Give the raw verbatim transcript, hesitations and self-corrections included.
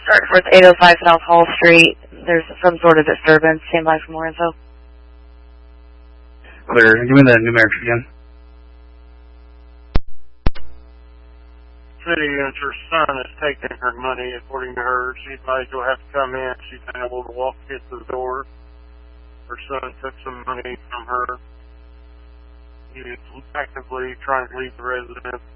Starting for eight oh five South Hall Street. There's some sort of disturbance. Stand by for more info. Clear. Give me the numerics again. City and her son is taking her money, according to her. She might will have to come in. She's been able to walk get to the door. Her son took some money from her. He is actively trying to leave the residence.